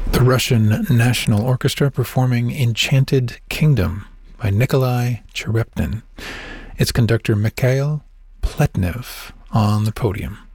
The Russian National Orchestra performing Enchanted Kingdom by Nikolai Cherepnin. Its conductor Mikhail Pletnev on the podium.